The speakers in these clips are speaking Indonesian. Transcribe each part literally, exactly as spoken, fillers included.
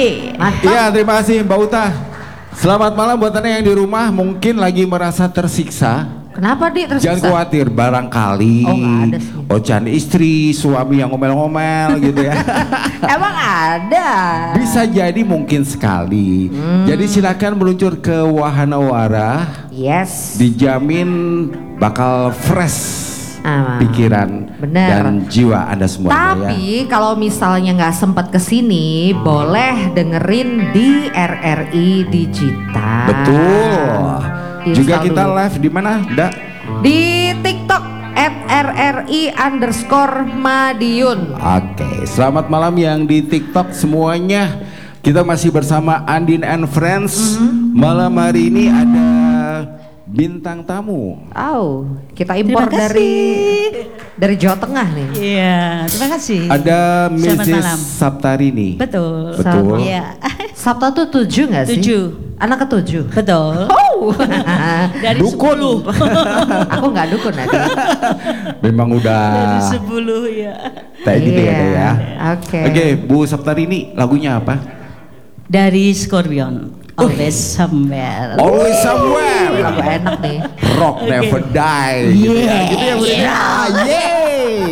Ye. Iya, terima kasih Mbak Uta. Selamat malam buat Anda yang di rumah mungkin lagi merasa tersiksa. Kenapa Dik tersiksa? Jangan khawatir, barangkali Oh, nggak ada sih. ocehan istri, suami yang ngomel-ngomel gitu ya. Emang ada. Bisa jadi mungkin sekali. Hmm. Jadi silakan meluncur ke Wahana Wara. Yes. Dijamin bakal fresh Ah, pikiran bener. dan jiwa Anda semuanya ya. Tapi kalau misalnya nggak sempat kesini, boleh dengerin di R R I Digital. Betul. Install Juga kita dulu. live di mana, Dak? Di TikTok at R R I underscore Madiun. Oke, selamat malam yang di TikTok semuanya. Kita masih bersama Andin and Friends. Mm-hmm. Malam hari ini ada bintang tamu. Oh, kita impor Terima dari kasih. dari Jawa Tengah nih. Iya, terima kasih. Ada Selamat Missus malam. Saptarini. Betul. Betul. Iya. Sabtu tuh tujuh nggak sih? Tujuh. Anak ketujuh. Betul. Oh, Dari Dukun. sepuluh. aku nggak dukun tadi. Memang udah Dari sepuluh ya. kayak gitu ya, Dek, ya. Oke. Oke, Bu Saptarini, lagunya apa? Dari Scorpion. Always somewhere. Always Somewhere. Lagu enak nih. Rock Oke. never die. Gitu ya, gitu ya, Bu. Yeah. Yeay.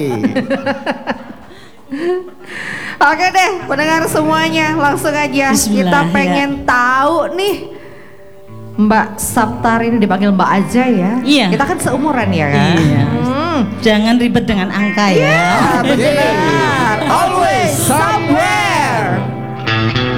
Oke deh, pendengar semuanya, langsung aja Bismillah, kita ya. pengen tahu nih Mbak Saptarini, dipanggil Mbak aja ya. Iya. Kita kan seumuran ya kan. Iya. Hmm. Jangan ribet dengan angka ya. Ah, benar. Always somewhere.